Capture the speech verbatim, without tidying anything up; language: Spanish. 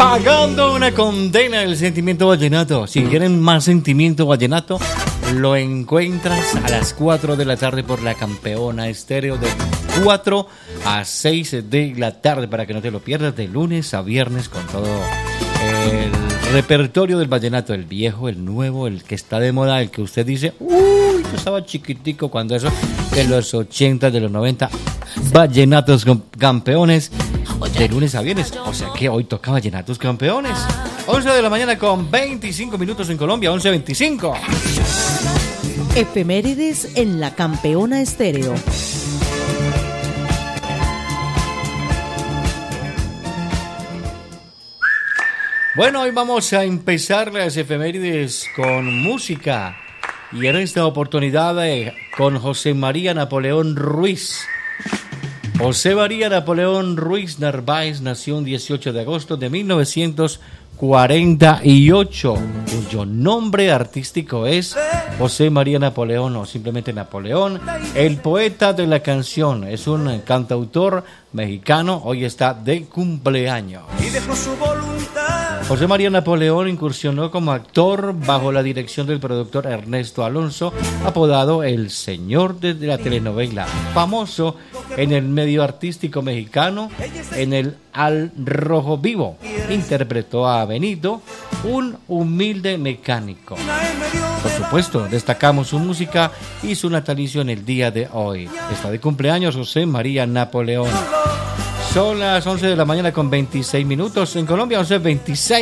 Pagando una condena del sentimiento vallenato. Si quieren más sentimiento vallenato, lo encuentras a las cuatro de la tarde por La Campeona Estéreo, de cuatro a seis de la tarde, para que no te lo pierdas, de lunes a viernes, con todo el repertorio del vallenato, el viejo, el nuevo, el que está de moda, el que usted dice, uy, yo estaba chiquitico cuando eso, de los ochenta, de los noventa, vallenatos campeones, de lunes a viernes. O sea que hoy toca vallenatos campeones. once de la mañana con veinticinco minutos en Colombia, once veinticinco. Efemérides en La Campeona Estéreo. Bueno, hoy vamos a empezar las efemérides con música. Y en esta oportunidad eh, con José María Napoleón Ruiz. José María Napoleón Ruiz Narváez nació el dieciocho de agosto de mil novecientos cuarenta y ocho, cuyo nombre artístico es José María Napoleón, o simplemente Napoleón, el poeta de la canción. Es un cantautor mexicano, hoy está de cumpleaños. Y dejó su voluntad. José María Napoleón incursionó como actor bajo la dirección del productor Ernesto Alonso, apodado El Señor de la telenovela, famoso en el medio artístico mexicano, en el Al Rojo Vivo. Interpretó a Benito, un humilde mecánico. Por supuesto, destacamos su música y su natalicio en el día de hoy. Está de cumpleaños José María Napoleón. Son las once de la mañana con veintiséis minutos en Colombia, once veintiséis.